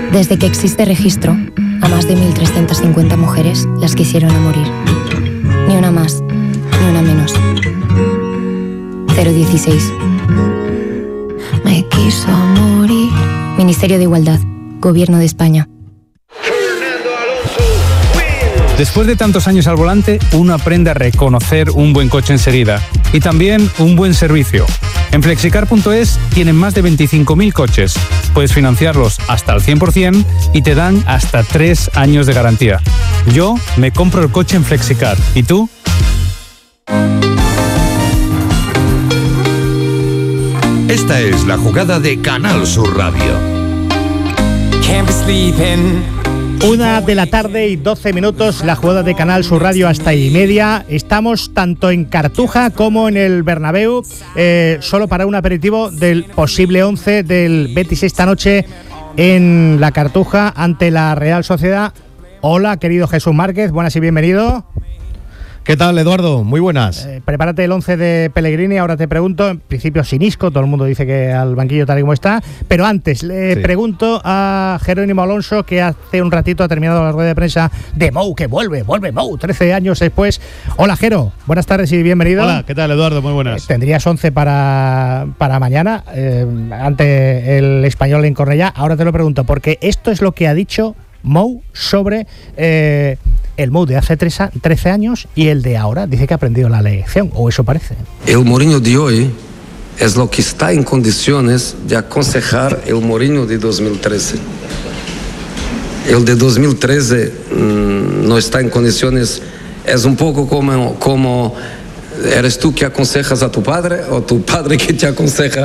Desde que existe registro, a más de 1.350 mujeres las quisieron a morir. Ni una más, ni una menos. 016. Me quiso morir. Ministerio de Igualdad, Gobierno de España. Después de tantos años al volante, uno aprende a reconocer un buen coche enseguida y también un buen servicio. En Flexicar.es tienen más de 25.000 coches. Puedes financiarlos hasta el 100% y te dan hasta 3 años de garantía. Yo me compro el coche en Flexicar. ¿Y tú? Esta es la jugada de Canal Sur Radio. 1 de la tarde y 12 minutos, la jugada de Canal Sur Radio hasta y media. Estamos tanto en Cartuja como en el Bernabéu, solo para un aperitivo del posible 11 del Betis esta noche en la Cartuja ante la Real Sociedad. Hola, querido Jesús Márquez, buenas y bienvenido. ¿Qué tal, Eduardo? Muy buenas. Prepárate el 11 de Pellegrini, ahora te pregunto, en principio sin Isco, todo el mundo dice que al banquillo tal y como está, pero antes le pregunto a Jerónimo Alonso, que hace un ratito ha terminado la rueda de prensa de Mou, que vuelve Mou, 13 años después. Hola, Jero, buenas tardes y bienvenido. Hola, ¿qué tal, Eduardo? Muy buenas. Tendrías 11 para mañana, ante el Español en Cornellá. Ahora te lo pregunto, porque esto es lo que ha dicho Mou sobre el Mou de hace 13 años y el de ahora. Dice que ha aprendido la lección, o eso parece. El Mourinho de hoy es lo que está en condiciones de aconsejar el Mourinho de 2013. El de 2013 no está en condiciones, es un poco como eres tú que aconsejas a tu padre o tu padre que te aconseja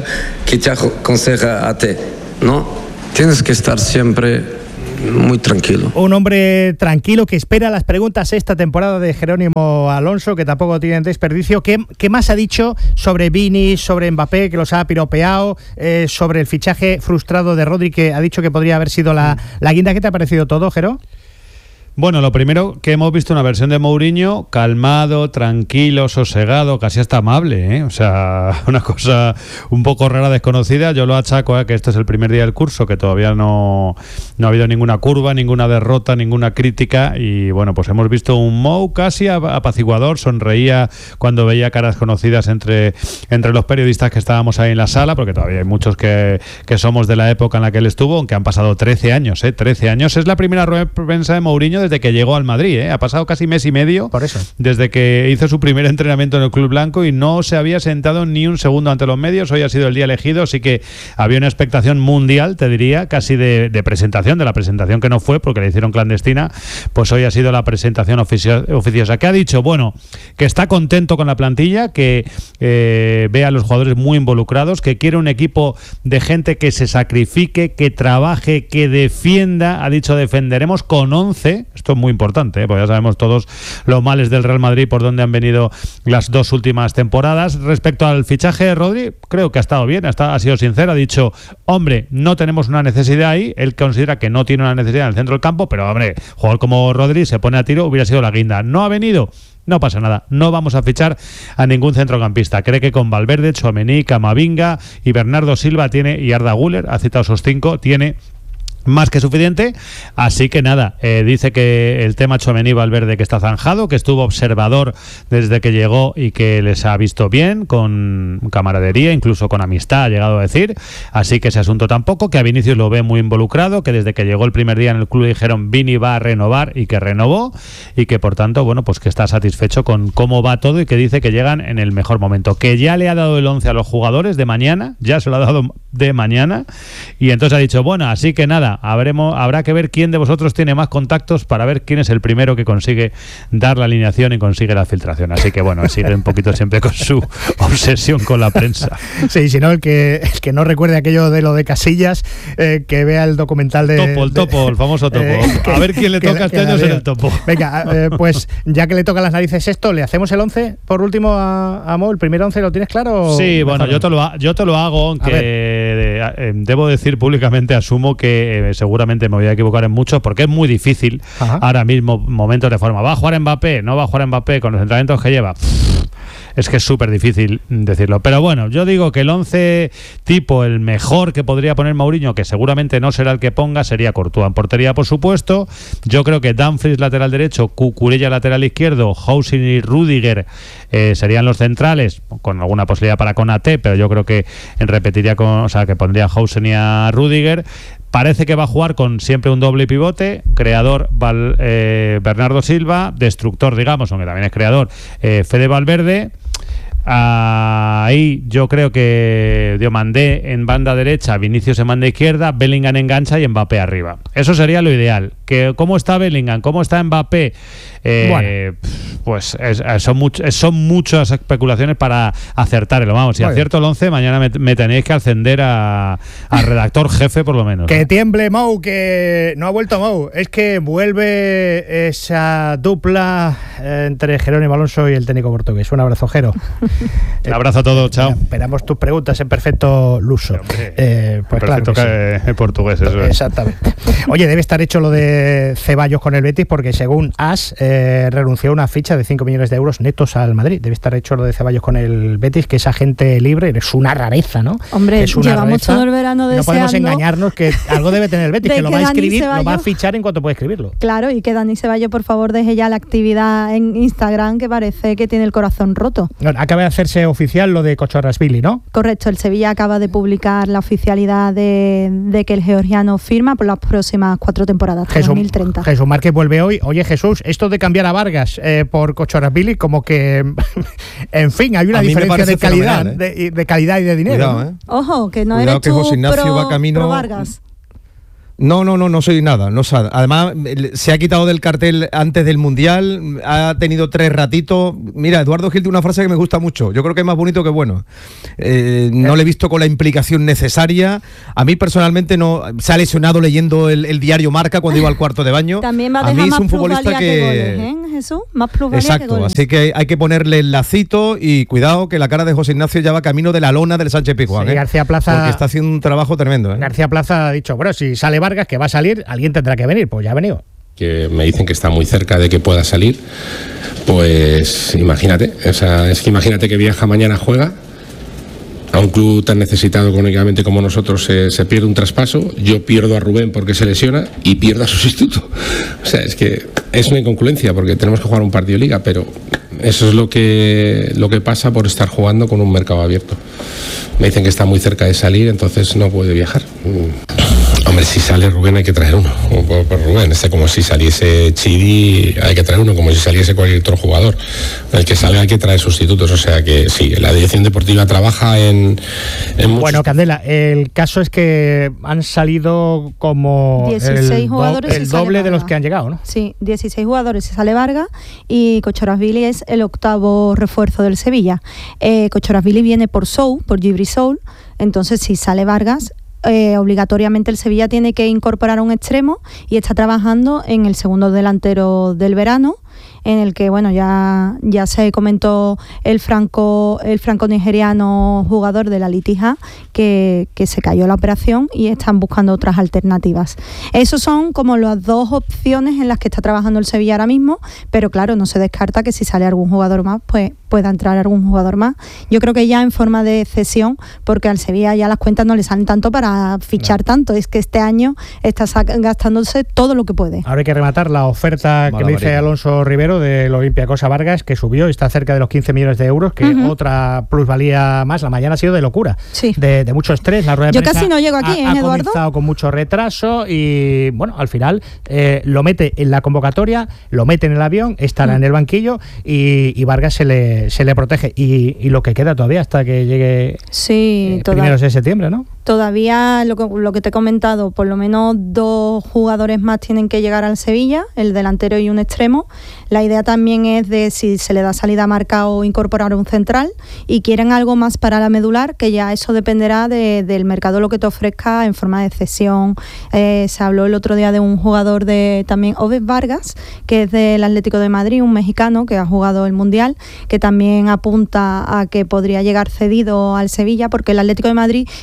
a ti, ¿no? Tienes que estar siempre muy tranquilo. Un hombre tranquilo que espera las preguntas esta temporada de Jerónimo Alonso, que tampoco tienen desperdicio. ¿Qué más ha dicho sobre Vini, sobre Mbappé, que los ha piropeado, sobre el fichaje frustrado de Rodri, que ha dicho que podría haber sido la guinda? ¿Qué te ha parecido todo, Jero? Bueno, lo primero que hemos visto una versión de Mourinho calmado, tranquilo, sosegado, casi hasta amable, ¿eh? O sea, una cosa un poco rara, desconocida. Yo lo achaco a que este es el primer día del curso, que todavía no ha habido ninguna curva, ninguna derrota, ninguna crítica, y bueno, pues hemos visto un Mou casi apaciguador. Sonreía cuando veía caras conocidas entre los periodistas que estábamos ahí en la sala, porque todavía hay muchos que somos de la época en la que él estuvo, aunque han pasado 13 años, 13 años. Es la primera rueda de prensa de Mourinho desde que llegó al Madrid, ha pasado casi mes y medio. Por eso. Desde que hizo su primer entrenamiento en el Club Blanco y no se había sentado ni un segundo ante los medios. Hoy ha sido el día elegido, así que había una expectación mundial, te diría, casi de presentación, de la presentación que no fue porque la hicieron clandestina. Pues hoy ha sido la presentación oficiosa. ¿Qué ha dicho? Bueno, que está contento con la plantilla, que ve a los jugadores muy involucrados, que quiere un equipo de gente que se sacrifique, que trabaje, que defienda. Ha dicho: defenderemos con 11. Esto es muy importante, porque ya sabemos todos los males del Real Madrid por donde han venido las 2 últimas temporadas. Respecto al fichaje de Rodri, creo que ha estado bien, ha sido sincero, ha dicho: hombre, no tenemos una necesidad ahí. Él considera que no tiene una necesidad en el centro del campo, pero hombre, jugador como Rodri se pone a tiro, hubiera sido la guinda. No ha venido, no pasa nada, no vamos a fichar a ningún centrocampista. Cree que con Valverde, Tchouaméni, Camavinga y Bernardo Silva y Arda Güler, ha citado esos 5, tiene más que suficiente, así que nada, dice que el tema Tchouaméni Valverde que está zanjado, que estuvo observador desde que llegó y que les ha visto bien, con camaradería, incluso con amistad, ha llegado a decir, así que ese asunto tampoco, que a Vinicius lo ve muy involucrado, que desde que llegó el primer día en el club dijeron Vini va a renovar y que renovó, y que por tanto, bueno, pues que está satisfecho con cómo va todo y que dice que llegan en el mejor momento, que ya le ha dado el 11 a los jugadores de mañana, ya se lo ha dado de mañana, y entonces ha dicho, bueno, así que nada, habrá que ver quién de vosotros tiene más contactos para ver quién es el primero que consigue dar la alineación y consigue la filtración. Así que bueno, sigue un poquito siempre con su obsesión con la prensa. Sí, si no, el que no recuerde aquello de lo de Casillas, que vea el documental de... Topo, el famoso Topo. A ver quién le toca este año ser el Topo. Venga, pues ya que le tocan las narices esto, ¿le hacemos el 11 por último a Mo? ¿El primer 11 lo tienes claro? Sí, bueno, yo te lo hago, aunque debo decir públicamente, asumo que que seguramente me voy a equivocar en muchos, porque es muy difícil ahora mismo, momentos de forma. ¿Va a jugar Mbappé? ¿No va a jugar Mbappé con los entrenamientos que lleva? Es que es súper difícil decirlo. Pero bueno, yo digo que el 11 tipo, el mejor que podría poner Mourinho, que seguramente no será el que ponga, sería Courtois en portería, por supuesto. Yo creo que Dumfries lateral derecho, Cucurella lateral izquierdo, Housen y Rüdiger serían los centrales, con alguna posibilidad para Konaté, pero yo creo que repetiría que pondría a Housen y a Rüdiger. Parece que va a jugar con siempre un doble pivote, creador Bernardo Silva, destructor, digamos, aunque también es creador, Fede Valverde. Ahí yo creo que Diomandé en banda derecha, Vinicius en banda izquierda, Bellingham engancha y Mbappé arriba. Eso sería lo ideal. ¿Cómo está Bellingham? ¿Cómo está Mbappé? Pues son muchas especulaciones para acertarlo. Vamos, si acierto el 11, mañana me tenéis que ascender a redactor jefe por lo menos. Que tiemble Mou, que no ha vuelto Mou. Es que vuelve esa dupla entre Jerónimo Alonso y el técnico portugués. Un abrazo, Jero. Un abrazo a todos, chao. Esperamos tus preguntas en perfecto luso. Pues perfecto, claro que portugués, eso es. Exactamente. Oye, debe estar hecho lo de Ceballos con el Betis, porque según AS renunció a una ficha de 5 millones de euros netos al Madrid. Debe estar hecho lo de Ceballos con el Betis, que es agente libre. Es una rareza, ¿no? Hombre, llevamos todo el verano deseando. No podemos engañarnos que algo debe tener el Betis, que lo va a escribir, lo va a fichar en cuanto puede escribirlo. Claro, y que Dani Ceballos, por favor, deje ya la actividad en Instagram, que parece que tiene el corazón roto. Acaba de hacerse oficial lo de Kochorashvili, ¿no? Correcto, el Sevilla acaba de publicar la oficialidad de que el georgiano firma por las próximas 4 temporadas, hasta 2030. Jesús Márquez vuelve hoy. Oye, Jesús, esto de cambiar a Vargas por Kochorashvili, como que, en fin, hay una diferencia de calidad, de calidad y de dinero. Cuidado, ¿no? Ojo, que no Cuidado, eres que tú José Ignacio va camino... pro Vargas. No soy nada. Además, se ha quitado del cartel antes del Mundial, ha tenido 3 ratitos. Mira, Eduardo Gil tiene una frase que me gusta mucho. Yo creo que es más bonito que bueno. No le he visto con la implicación necesaria. A mí personalmente no se ha lesionado leyendo el diario Marca cuando iba al cuarto de baño. También va a dejar más plusvalía que goles, ¿eh, Jesús? Más plusvalía que goles. Así que hay que ponerle el lacito y cuidado que la cara de José Ignacio ya va camino de la lona del Sánchez Pizjuán. Sí, García Plaza, porque está haciendo un trabajo tremendo. García Plaza ha dicho, bueno, si sale Vargas, que va a salir, alguien tendrá que venir. Pues ya ha venido. Que me dicen que está muy cerca de que pueda salir, pues imagínate, es que imagínate que viaja mañana, juega a un club tan necesitado económicamente como nosotros, se pierde un traspaso, yo pierdo a Rubén porque se lesiona y pierdo a su sustituto. O sea, es que es una inconcluencia porque tenemos que jugar un partido de liga, pero eso es lo que pasa por estar jugando con un mercado abierto. Me dicen que está muy cerca de salir, entonces no puede viajar. Hombre, si sale Rubén hay que traer uno, por Rubén, como si saliese Chidi hay que traer uno, como si saliese cualquier otro jugador. El que salga hay que traer sustitutos, o sea que sí, la dirección deportiva trabaja en bueno, Candela, el caso es que han salido como 16 jugadores el doble de los que han llegado, ¿no? Sí, 16 jugadores, se sale Vargas y Kochorashvili es el 8º refuerzo del Sevilla. Kochorashvili viene por Djibril Soul, entonces si sale Vargas, obligatoriamente el Sevilla tiene que incorporar un extremo y está trabajando en el segundo delantero del verano, en el que bueno ya se comentó el franco-nigeriano jugador de la Litija que se cayó la operación y están buscando otras alternativas. Esos son como las 2 opciones en las que está trabajando el Sevilla ahora mismo, pero claro, no se descarta que si sale algún jugador más, pues pueda entrar algún jugador más. Yo creo que ya en forma de cesión, porque al Sevilla ya las cuentas no le salen tanto para fichar tanto, es que este año está gastándose todo lo que puede. Ahora hay que rematar la oferta que le dice Alonso Rivero del Olympiacos a Vargas, que subió, está cerca de los 15 millones de euros, que otra plusvalía más. La mañana ha sido de locura, sí, de mucho estrés. La rueda de prensa casi no llego aquí, ha Eduardo, comenzado con mucho retraso y bueno, al final lo mete en la convocatoria, lo mete en el avión, estará en el banquillo y Vargas se le protege y lo que queda todavía hasta que llegue primeros de septiembre, ¿no? Todavía lo que te he comentado, por lo menos 2 jugadores más tienen que llegar al Sevilla, el delantero y un extremo. La idea también es de si se le da salida a Marcao incorporar un central y quieren algo más para la medular, que ya eso dependerá del mercado lo que te ofrezca en forma de cesión. Se habló el otro día de un jugador de también Oves Vargas, que es del Atlético de Madrid, un mexicano que ha jugado el Mundial, que también apunta a que podría llegar cedido al Sevilla porque el Atlético de Madrid quiere que juegue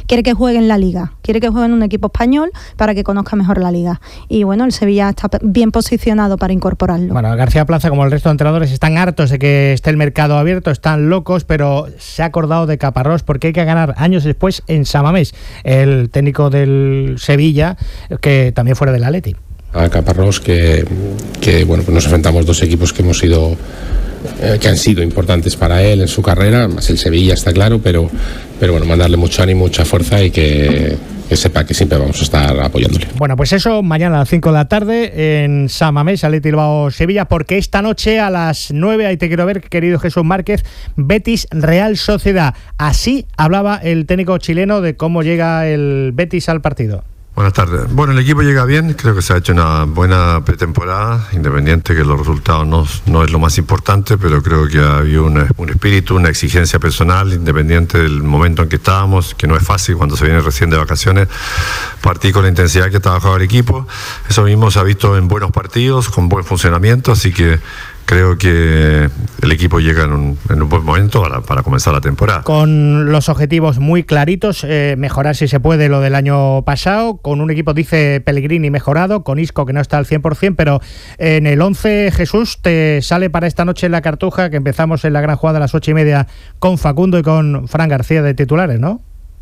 juegue en la Liga, quiere que juegue en un equipo español para que conozca mejor la Liga. Y bueno, el Sevilla está bien posicionado para incorporarlo. Bueno, García Plaza, como el resto de entrenadores, están hartos de que esté el mercado abierto, están locos, pero se ha acordado de Caparrós porque hay que ganar años después en San Mamés, el técnico del Sevilla, que también fuera del Atleti. A Caparrós, que bueno, pues nos enfrentamos dos equipos que hemos sido que han sido importantes para él en su carrera, más el Sevilla está claro, pero bueno, mandarle mucho ánimo, mucha fuerza y que sepa que siempre vamos a estar apoyándole. Bueno, pues eso, mañana a las 5 de la tarde en San Mamés, Athletic Bilbao Sevilla, porque esta noche a las 9, ahí te quiero ver, querido Jesús Márquez, Betis Real Sociedad. Así hablaba el técnico chileno de cómo llega el Betis al partido. Buenas tardes. Bueno, el equipo llega bien, creo que se ha hecho una buena pretemporada, independiente que los resultados no es lo más importante, pero creo que ha habido un espíritu, una exigencia personal, independiente del momento en que estábamos, que no es fácil cuando se viene recién de vacaciones, partir con la intensidad que ha trabajado el equipo. Eso mismo se ha visto en buenos partidos, con buen funcionamiento, así que creo que el equipo llega en un buen momento para comenzar la temporada. Con los objetivos muy claritos, mejorar si se puede lo del año pasado, con un equipo, dice Pellegrini, mejorado, con Isco que no está al 100%, pero en el 11, Jesús, te sale para esta noche en la Cartuja, que empezamos en la gran jugada a las 8:30 con Facundo y con Fran García de titulares, ¿no?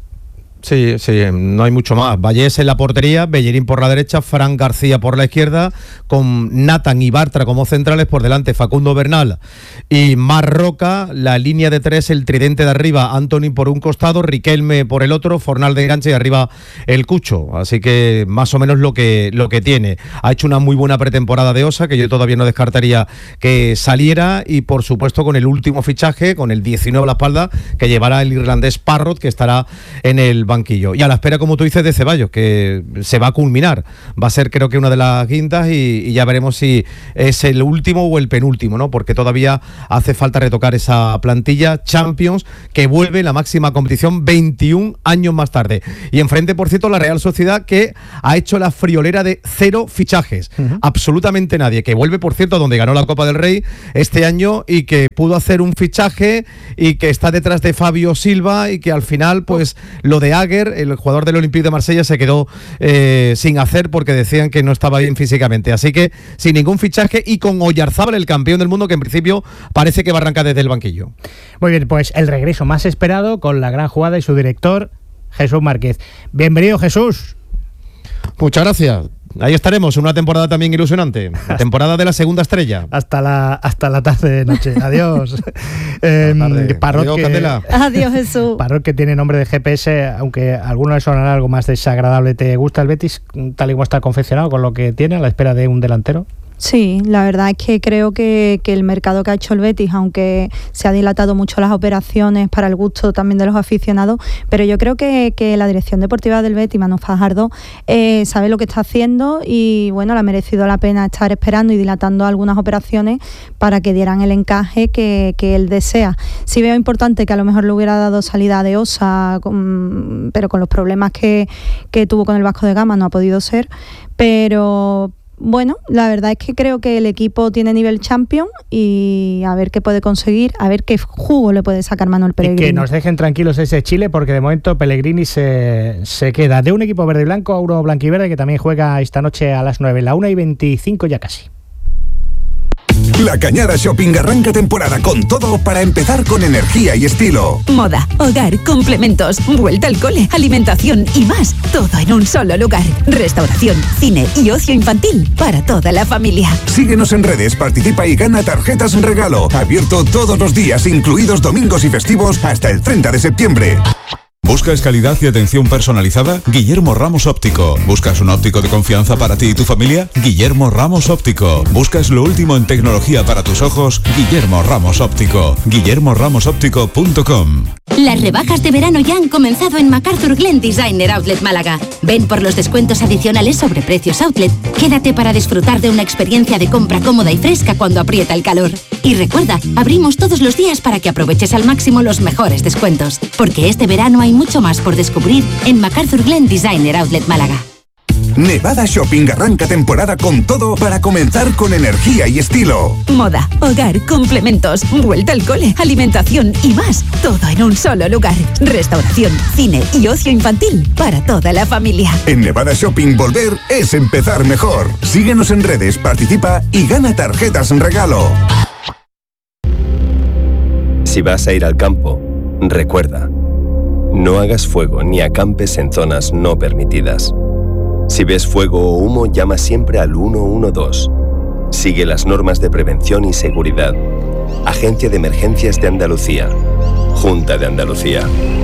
Sí, no hay mucho más. Vallés en la portería, Bellerín por la derecha, Fran García por la izquierda, con Nathan y Bartra como centrales, por delante Facundo Bernal y Marroca, la línea de tres, el tridente de arriba, Antony por un costado, Riquelme por el otro, Fornal de enganche y arriba el Cucho. Así que más o menos lo que tiene. Ha hecho una muy buena pretemporada de Osa, que yo todavía no descartaría que saliera, y por supuesto con el último fichaje, con el 19 a la espalda, que llevará el irlandés Parrott, que estará en el banquillo. Y a la espera, como tú dices, de Ceballos, que se va a culminar. Va a ser, creo que, una de las guindas y ya veremos si es el último o el penúltimo, ¿no? Porque todavía hace falta retocar esa plantilla Champions que vuelve en la máxima competición 21 años más tarde. Y enfrente, por cierto, la Real Sociedad, que ha hecho la friolera de 0 fichajes. Absolutamente nadie. Que vuelve, por cierto, donde ganó la Copa del Rey este año y que pudo hacer un fichaje y que está detrás de Fabio Silva y que al final, pues, lo de Aguer, el jugador del Olympique de Marsella, se quedó sin hacer porque decían que no estaba bien físicamente. Así que sin ningún fichaje y con Oyarzábal, el campeón del mundo, que en principio parece que va a arrancar desde el banquillo. Muy bien, pues el regreso más esperado con la gran jugada y su director, Jesús Márquez. Bienvenido, Jesús. Muchas gracias. Ahí estaremos, una temporada también ilusionante. La temporada de la segunda estrella. Hasta la tarde, noche. Adiós. Adiós, Candela. Adiós, Jesús. Parrot, que tiene nombre de GPS, aunque a algunos les sonará algo más desagradable. ¿Te gusta el Betis, tal y como está confeccionado, con lo que tiene, a la espera de un delantero? Sí, la verdad es que creo que el mercado que ha hecho el Betis, aunque se ha dilatado mucho las operaciones para el gusto también de los aficionados, pero yo creo que la dirección deportiva del Betis, Manu Fajardo, sabe lo que está haciendo y bueno, le ha merecido la pena estar esperando y dilatando algunas operaciones para que dieran el encaje que él desea. Sí veo importante que a lo mejor le hubiera dado salida de Osa, pero con los problemas que tuvo con el Vasco de Gama no ha podido ser, pero bueno, la verdad es que creo que el equipo tiene nivel champion y a ver qué puede conseguir, a ver qué jugo le puede sacar Manuel Pellegrini. Y que nos dejen tranquilos ese Chile, porque de momento Pellegrini se queda de un equipo verde y blanco a uno blanquiverde, que también juega esta noche a las 9, la 1:25 ya casi. La Cañada Shopping arranca temporada con todo para empezar con energía y estilo. Moda, hogar, complementos, vuelta al cole, alimentación y más. Todo en un solo lugar. Restauración, cine y ocio infantil para toda la familia. Síguenos en redes, participa y gana tarjetas en regalo. Abierto todos los días, incluidos domingos y festivos, hasta el 30 de septiembre. ¿Buscas calidad y atención personalizada? Guillermo Ramos Óptico. ¿Buscas un óptico de confianza para ti y tu familia? Guillermo Ramos Óptico. ¿Buscas lo último en tecnología para tus ojos? Guillermo Ramos Óptico. guillermoramosoptico.com. Las rebajas de verano ya han comenzado en MacArthur Glen Designer Outlet Málaga. Ven por los descuentos adicionales sobre precios outlet. Quédate para disfrutar de una experiencia de compra cómoda y fresca cuando aprieta el calor. Y recuerda, abrimos todos los días para que aproveches al máximo los mejores descuentos. Porque este verano hay mucho más por descubrir en MacArthur Glen Designer Outlet Málaga. Nevada Shopping arranca temporada con todo para comenzar con energía y estilo. Moda, hogar, complementos, vuelta al cole, alimentación y más. Todo en un solo lugar. Restauración, cine y ocio infantil para toda la familia. En Nevada Shopping volver es empezar mejor. Síguenos en redes, participa y gana tarjetas en regalo. Si vas a ir al campo, recuerda, no hagas fuego ni acampes en zonas no permitidas. Si ves fuego o humo, llama siempre al 112. Sigue las normas de prevención y seguridad. Agencia de Emergencias de Andalucía. Junta de Andalucía.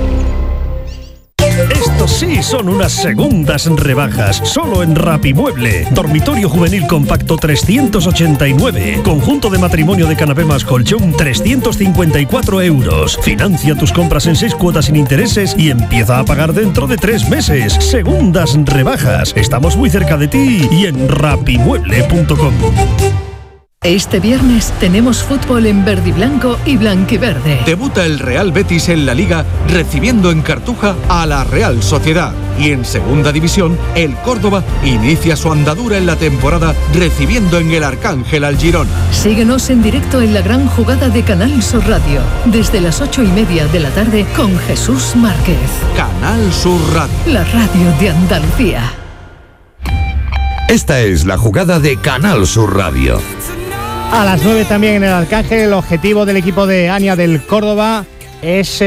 Estos sí son unas segundas rebajas, solo en Rapimueble. Dormitorio juvenil compacto 389. Conjunto de matrimonio de canapé más colchón 354 euros. Financia tus compras en 6 cuotas sin intereses y empieza a pagar dentro de 3 meses. Segundas rebajas. Estamos muy cerca de ti y en rapimueble.com. Este viernes tenemos fútbol en verde y blanco y blanquiverde. Debuta el Real Betis en la Liga recibiendo en Cartuja a la Real Sociedad. Y en Segunda División, el Córdoba inicia su andadura en la temporada recibiendo en el Arcángel al Girona. Síguenos en directo en la gran jugada de Canal Sur Radio, desde las 8:30 de la tarde con Jesús Márquez. Canal Sur Radio. La radio de Andalucía. Esta es la jugada de Canal Sur Radio. A las 9 también en el Arcángel. El objetivo del equipo de Ania del Córdoba es,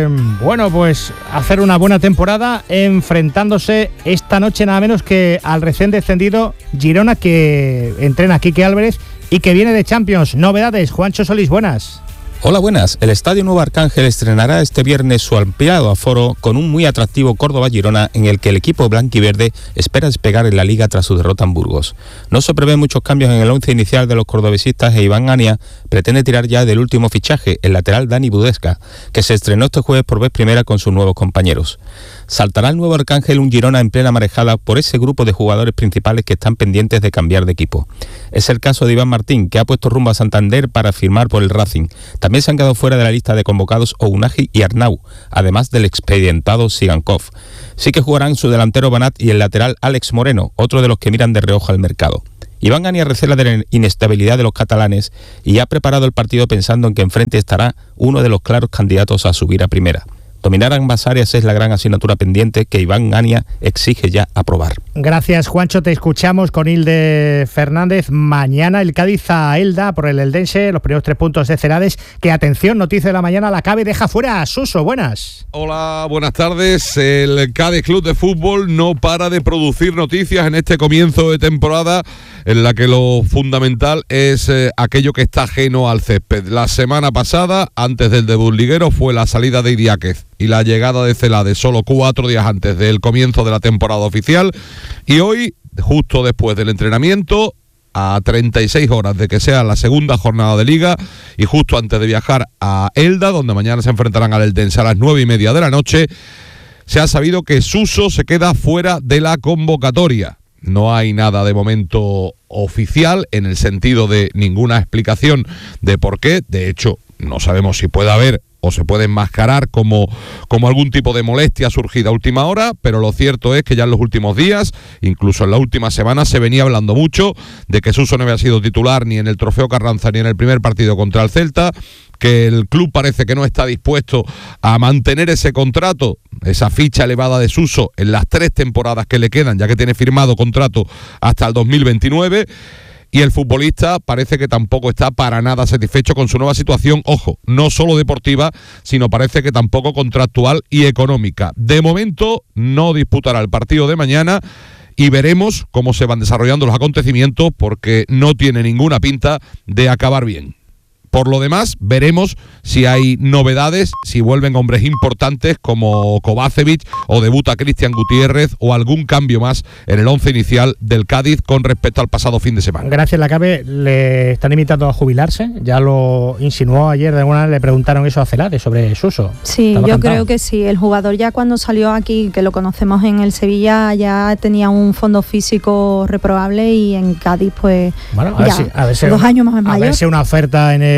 pues hacer una buena temporada enfrentándose esta noche nada menos que al recién descendido Girona, que entrena Quique Álvarez y que viene de Champions. Novedades, Juancho Solís, buenas. Hola, buenas. El Estadio Nuevo Arcángel estrenará este viernes su ampliado aforo con un muy atractivo Córdoba-Girona en el que el equipo blanquiverde espera despegar en la Liga tras su derrota en Burgos. No se prevén muchos cambios en el once inicial de los cordobesistas e Iván Ania pretende tirar ya del último fichaje, el lateral Dani Budesca, que se estrenó este jueves por vez primera con sus nuevos compañeros. Saltará el Nuevo Arcángel un Girona en plena marejada por ese grupo de jugadores principales que están pendientes de cambiar de equipo. Es el caso de Iván Martín, que ha puesto rumbo a Santander para firmar por el Racing. También se han quedado fuera de la lista de convocados Ounahi y Arnau, además del expedientado Sigankov. Sí que jugarán su delantero Banat y el lateral Alex Moreno, otro de los que miran de reojo al mercado. Iván Ania recela de la inestabilidad de los catalanes y ha preparado el partido pensando en que enfrente estará uno de los claros candidatos a subir a primera. Dominar ambas áreas es la gran asignatura pendiente que Iván Ania exige ya aprobar. Gracias, Juancho. Te escuchamos con Hilde Fernández. Mañana el Cádiz a Elda por el Eldense, los primeros 3 puntos de Cerades. Que atención, noticia de la mañana, la CABE deja fuera a Suso. Buenas. Hola, buenas tardes. El Cádiz Club de Fútbol no para de producir noticias en este comienzo de temporada en la que lo fundamental es aquello que está ajeno al césped. La semana pasada, antes del debut liguero, fue la salida de Idiáquez y la llegada de Celades solo 4 días antes del comienzo de la temporada oficial, y hoy, justo después del entrenamiento, a 36 horas de que sea la segunda jornada de Liga y justo antes de viajar a Elda, donde mañana se enfrentarán al Eldense a las 9:30 de la noche, se ha sabido que Suso se queda fuera de la convocatoria. No hay nada de momento oficial en el sentido de ninguna explicación de por qué. De hecho, no sabemos si puede haber o se puede enmascarar como algún tipo de molestia surgida a última hora, pero lo cierto es que ya en los últimos días, incluso en la última semana, se venía hablando mucho de que Suso no había sido titular ni en el Trofeo Carranza ni en el primer partido contra el Celta, que el club parece que no está dispuesto a mantener ese contrato, esa ficha elevada de Suso en las 3 temporadas que le quedan, ya que tiene firmado contrato hasta el 2029. Y el futbolista parece que tampoco está para nada satisfecho con su nueva situación, ojo, no solo deportiva, sino parece que tampoco contractual y económica. De momento no disputará el partido de mañana y veremos cómo se van desarrollando los acontecimientos, porque no tiene ninguna pinta de acabar bien. Por lo demás, veremos si hay novedades, si vuelven hombres importantes como Kovacevic o debuta Cristian Gutiérrez o algún cambio más en el 11 inicial del Cádiz con respecto al pasado fin de semana. Gracias, la CABE le están invitando a jubilarse, ya lo insinuó ayer, de alguna le preguntaron eso a Celades sobre Suso. Sí, yo creo que sí, el jugador ya cuando salió aquí, que lo conocemos en el Sevilla, ya tenía un fondo físico reprobable y en Cádiz pues bueno, a ver si 2 años más mayor. A ver si una oferta en el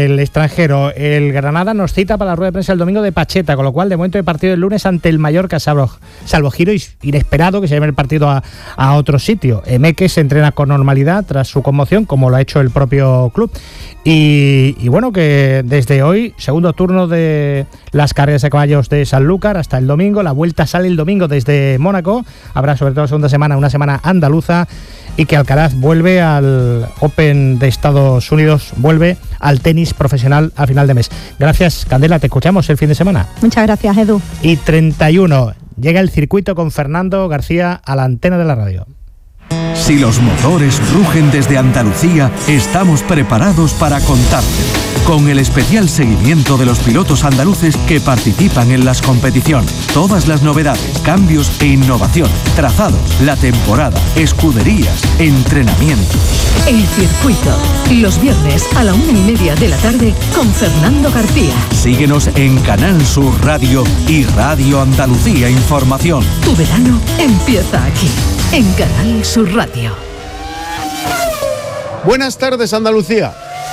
el extranjero. El Granada nos cita para la rueda de prensa el domingo de Pacheta, con lo cual de momento el partido el lunes ante el Mallorca, salvo giro inesperado que se lleve el partido a otro sitio. Emeque se entrena con normalidad tras su conmoción, como lo ha hecho el propio club. Y bueno, que desde hoy, segundo turno de las carreras de caballos de Sanlúcar hasta el domingo. La vuelta sale el domingo desde Mónaco. Habrá sobre todo segunda semana, una semana andaluza, y que Alcaraz vuelve al Open de Estados Unidos, vuelve al tenis profesional a final de mes. Gracias, Candela, te escuchamos el fin de semana. Muchas gracias, Edu. Y 31, llega el circuito con Fernando García a la antena de la radio. Si los motores rugen desde Andalucía, estamos preparados para contarte. Con el especial seguimiento de los pilotos andaluces que participan en las competiciones. Todas las novedades, cambios e innovación, trazados, la temporada, escuderías, entrenamientos. El circuito, los viernes a la 1:30 de la tarde con Fernando García. Síguenos en Canal Sur Radio y Radio Andalucía Información. Tu verano empieza aquí, en Canal Sur Radio. Buenas tardes, Andalucía.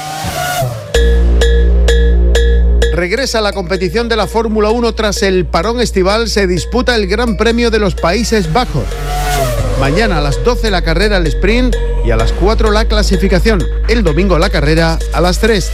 Regresa la competición de la Fórmula 1 tras el parón estival. Se disputa el Gran Premio de los Países Bajos. Mañana a las 12 la carrera al sprint y a las 4 la clasificación. El domingo la carrera a las 3.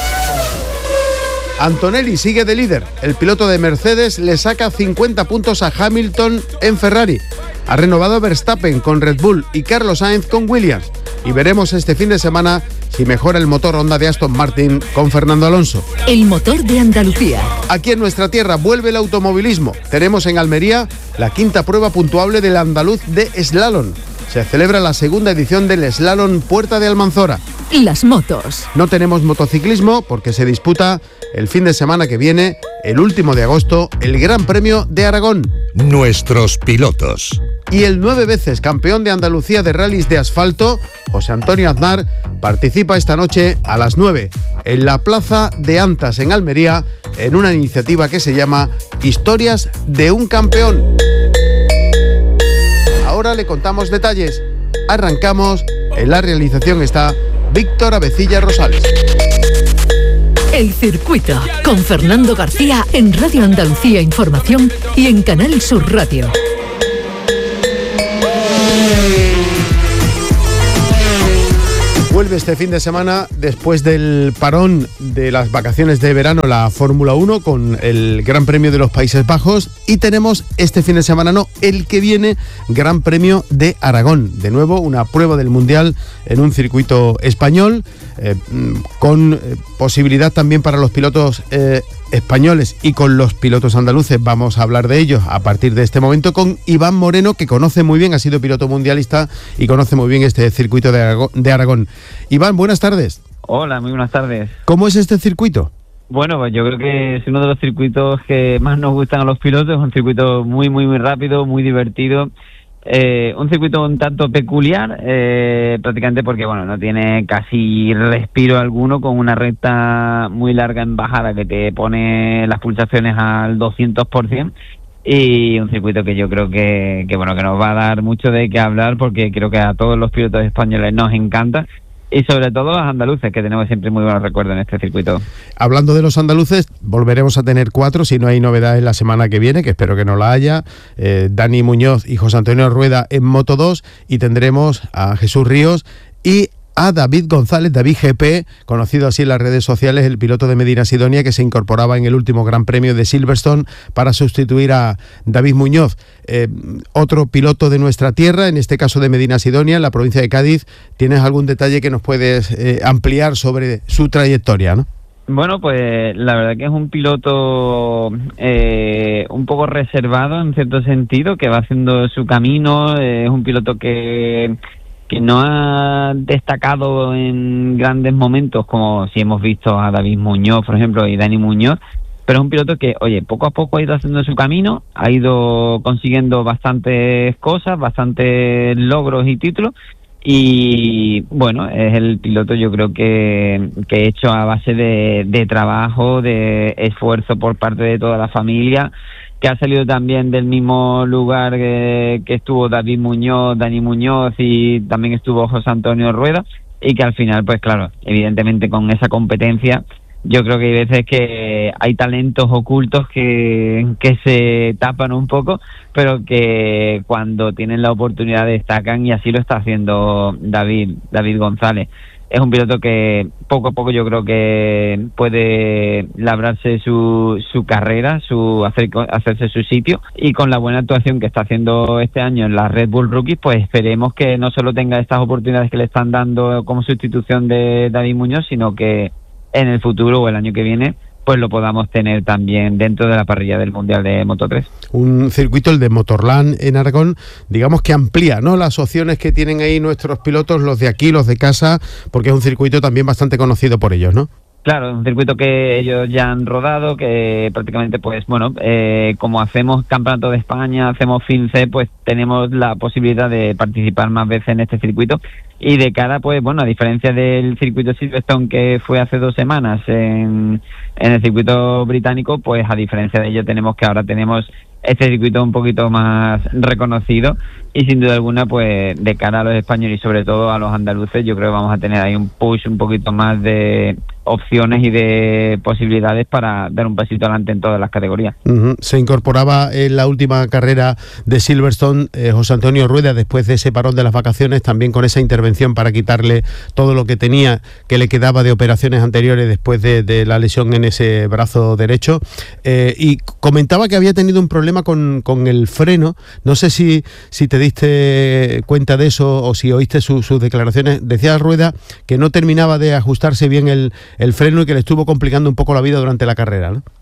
Antonelli sigue de líder. El piloto de Mercedes le saca 50 puntos a Hamilton en Ferrari. Ha renovado Verstappen con Red Bull y Carlos Sainz con Williams. Y veremos este fin de semana si mejora el motor Honda de Aston Martin con Fernando Alonso. El motor de Andalucía. Aquí en nuestra tierra vuelve el automovilismo. Tenemos en Almería la quinta prueba puntuable del andaluz de slalom. Se celebra la segunda edición del Slalom Puerta de Almanzora. Las motos. No tenemos motociclismo porque se disputa el fin de semana que viene, el último de agosto, el Gran Premio de Aragón. Nuestros pilotos. Y el 9 veces campeón de Andalucía de rallies de asfalto, José Antonio Aznar, participa esta noche a las 9 en la Plaza de Antas en Almería, en una iniciativa que se llama Historias de un Campeón. Ahora le contamos detalles. Arrancamos. En la realización está Víctor Abecilla Rosales. El circuito con Fernando García en Radio Andalucía Información y en Canal Sur Radio. Vuelve este fin de semana, después del parón de las vacaciones de verano, la Fórmula 1 con el Gran Premio de los Países Bajos, y tenemos este fin de semana, el que viene, Gran Premio de Aragón. De nuevo, una prueba del Mundial en un circuito español, con posibilidad también para los pilotos españoles y con los pilotos andaluces. Vamos a hablar de ellos a partir de este momento con Iván Moreno, que conoce muy bien, ha sido piloto mundialista y conoce muy bien este circuito de Aragón. Iván, buenas tardes. Hola, muy buenas tardes. ¿Cómo es este circuito? Bueno, pues yo creo que es uno de los circuitos que más nos gustan a los pilotos. Es un circuito muy rápido, muy divertido. Un circuito un tanto peculiar, prácticamente porque no tiene casi respiro alguno, con una recta muy larga en bajada que te pone las pulsaciones al 200%, y un circuito que yo creo que nos va a dar mucho de qué hablar, porque creo que a todos los pilotos españoles nos encanta. Y sobre todo los andaluces, que tenemos siempre muy buenos recuerdos en este circuito. Hablando de los andaluces, volveremos a tener 4, si no hay novedades la semana que viene, que espero que no la haya. Dani Muñoz y José Antonio Rueda en Moto 2, y tendremos a Jesús Ríos y a David González, David GP, conocido así en las redes sociales, el piloto de Medina Sidonia, que se incorporaba en el último Gran Premio de Silverstone para sustituir a David Muñoz. Otro piloto de nuestra tierra, en este caso de Medina Sidonia, en la provincia de Cádiz. ¿Tienes algún detalle que nos puedes ampliar sobre su trayectoria, no? Bueno, pues la verdad que es un piloto un poco reservado en cierto sentido, que va haciendo su camino. Es un piloto que no ha destacado en grandes momentos, como si hemos visto a David Muñoz, por ejemplo, y Dani Muñoz, pero es un piloto que, poco a poco ha ido haciendo su camino, ha ido consiguiendo bastantes cosas, bastantes logros y títulos, y bueno, es el piloto, yo creo que hecho a base de trabajo, de esfuerzo por parte de toda la familia, que ha salido también del mismo lugar que estuvo David Muñoz, Dani Muñoz, y también estuvo José Antonio Rueda, y que al final, pues claro, evidentemente con esa competencia yo creo que hay veces que hay talentos ocultos que se tapan un poco, pero que cuando tienen la oportunidad destacan, y así lo está haciendo David González. Es un piloto que poco a poco yo creo que puede labrarse su carrera, hacerse su sitio, y con la buena actuación que está haciendo este año en la Red Bull Rookies, pues esperemos que no solo tenga estas oportunidades que le están dando como sustitución de David Muñoz, sino que en el futuro o el año que viene pues lo podamos tener también dentro de la parrilla del Mundial de Moto3. Un circuito, el de Motorland en Aragón, digamos que amplía, ¿no?, las opciones que tienen ahí nuestros pilotos, los de aquí, los de casa, porque es un circuito también bastante conocido por ellos, ¿no? Claro, un circuito que ellos ya han rodado, que prácticamente, pues bueno, como hacemos Campeonato de España, hacemos FinCe, pues tenemos la posibilidad de participar más veces en este circuito. Y de cara, pues bueno, a diferencia del circuito Silverstone que fue hace 2 semanas en el circuito británico, pues a diferencia de ello ahora tenemos este circuito un poquito más reconocido, y sin duda alguna, pues de cara a los españoles y sobre todo a los andaluces, yo creo que vamos a tener ahí un push un poquito más de opciones y de posibilidades para dar un pasito adelante en todas las categorías. Se incorporaba en la última carrera de Silverstone José Antonio Rueda, después de ese parón de las vacaciones, también con esa intervención para quitarle todo lo que tenía, que le quedaba de operaciones anteriores después de la lesión en ese brazo derecho, y comentaba que había tenido un problema con el freno. No sé si te diste cuenta de eso o si oíste sus declaraciones. Decía Rueda que no terminaba de ajustarse bien el freno y que le estuvo complicando un poco la vida durante la carrera, ¿no?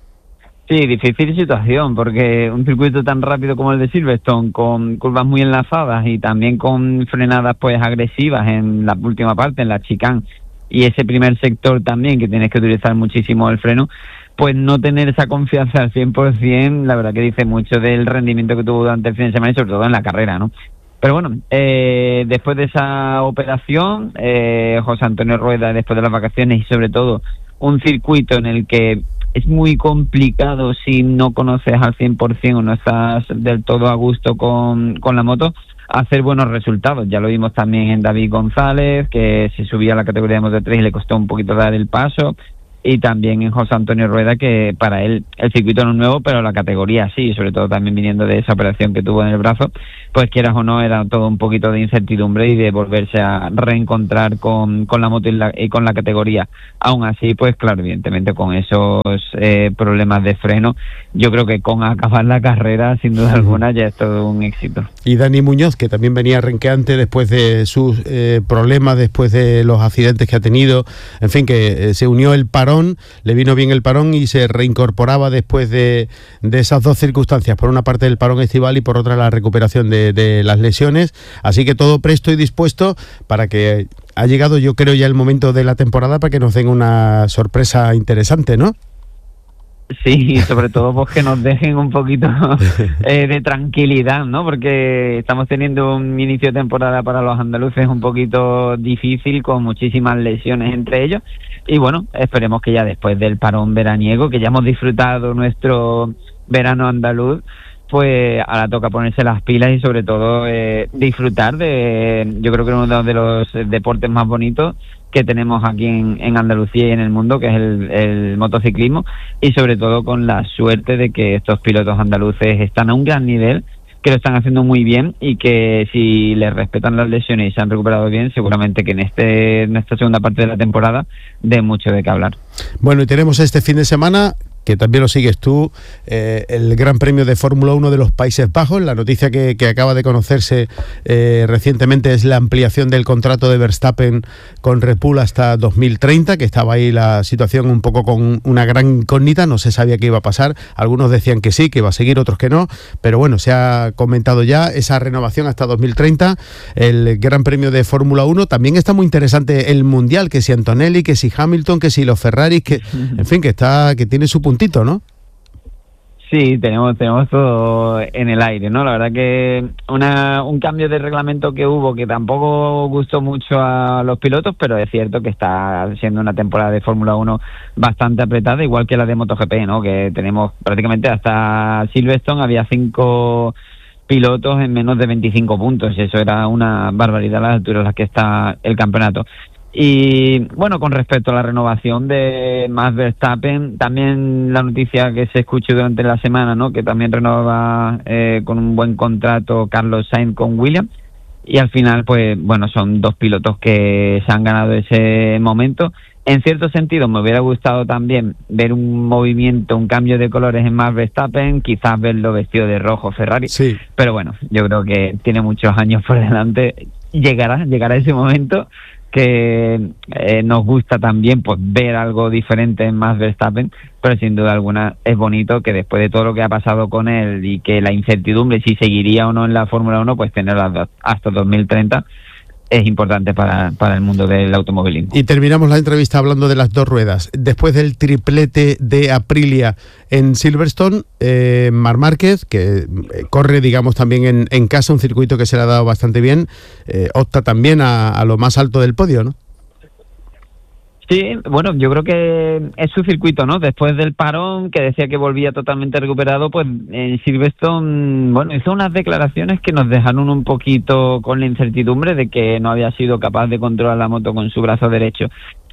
Sí, difícil situación, porque un circuito tan rápido como el de Silverstone, con curvas muy enlazadas y también con frenadas pues agresivas en la última parte, en la chicane, y ese primer sector también, que tienes que utilizar muchísimo el freno, pues no tener esa confianza al 100%, la verdad que dice mucho del rendimiento que tuvo durante el fin de semana y sobre todo en la carrera, ¿no? Pero bueno, después de esa operación, José Antonio Rueda, después de las vacaciones, y sobre todo un circuito en el que es muy complicado si no conoces al 100% o no estás del todo a gusto con la moto, hacer buenos resultados. Ya lo vimos también en David González, que se subía a la categoría de Moto3 y le costó un poquito dar el paso, y también en José Antonio Rueda, que para él el circuito no es nuevo, pero la categoría sí, sobre todo también viniendo de esa operación que tuvo en el brazo, pues quieras o no, era todo un poquito de incertidumbre y de volverse a reencontrar con la moto y con la categoría. Aún así, pues claro, evidentemente con esos problemas de freno, yo creo que con acabar la carrera, sin duda alguna, ya es todo un éxito. Y Dani Muñoz, que también venía renqueante después de sus problemas, después de los accidentes que ha tenido, en fin, que se unió el parón, le vino bien el parón y se reincorporaba después de esas dos circunstancias, por una parte el parón estival y por otra la recuperación de las lesiones, así que todo presto y dispuesto para que ha llegado, yo creo, ya el momento de la temporada para que nos den una sorpresa interesante, ¿no? Sí, sobre todo pues que nos dejen un poquito de tranquilidad, ¿no? Porque estamos teniendo un inicio de temporada para los andaluces un poquito difícil, con muchísimas lesiones entre ellos, y bueno, esperemos que ya después del parón veraniego, que ya hemos disfrutado nuestro verano andaluz, pues ahora toca ponerse las pilas y sobre todo disfrutar de, yo creo que uno de los deportes más bonitos que tenemos aquí en Andalucía y en el mundo, que es el motociclismo, y sobre todo con la suerte de que estos pilotos andaluces están a un gran nivel, que lo están haciendo muy bien, y que si les respetan las lesiones y se han recuperado bien, seguramente que en esta segunda parte de la temporada dé mucho de qué hablar. Bueno, y tenemos este fin de semana, que también lo sigues tú, el Gran Premio de Fórmula 1 de los Países Bajos. La noticia que acaba de conocerse recientemente es la ampliación del contrato de Verstappen con Red Bull hasta 2030, que estaba ahí la situación un poco con una gran incógnita, no se sabía qué iba a pasar, algunos decían que sí, que iba a seguir, otros que no, pero bueno, se ha comentado ya esa renovación hasta 2030, el Gran Premio de Fórmula 1. También está muy interesante el Mundial, que si Antonelli, que si Hamilton, que si los Ferraris, que en fin, que tiene su puntito, ¿no? Sí, tenemos todo en el aire, ¿no? La verdad que un cambio de reglamento que hubo que tampoco gustó mucho a los pilotos, pero es cierto que está siendo una temporada de Fórmula 1 bastante apretada, igual que la de MotoGP, ¿no? Que tenemos prácticamente hasta Silverstone había 5 pilotos en menos de 25 puntos, y eso era una barbaridad a las alturas a las que está el campeonato. Y bueno, con respecto a la renovación de Max Verstappen, también la noticia que se escuchó durante la semana, ¿no? Que también renovaba con un buen contrato Carlos Sainz con Williams. Y al final, pues bueno, son dos pilotos que se han ganado ese momento. En cierto sentido, me hubiera gustado también ver un movimiento, un cambio de colores en Max Verstappen, quizás verlo vestido de rojo Ferrari. Sí. Pero bueno, yo creo que tiene muchos años por delante. Llegará ese momento que nos gusta también pues ver algo diferente en Max Verstappen, pero sin duda alguna es bonito que después de todo lo que ha pasado con él y que la incertidumbre si seguiría o no en la Fórmula 1, pues tenerla hasta 2030 es importante para el mundo del automovilismo. Y terminamos la entrevista hablando de las dos ruedas. Después del triplete de Aprilia en Silverstone, Marc Márquez, que corre, digamos, también en casa, un circuito que se le ha dado bastante bien, opta también a lo más alto del podio, ¿no? Sí, bueno, yo creo que es su circuito, ¿no? Después del parón, que decía que volvía totalmente recuperado, pues en Silverstone, bueno, hizo unas declaraciones que nos dejaron un poquito con la incertidumbre de que no había sido capaz de controlar la moto con su brazo derecho.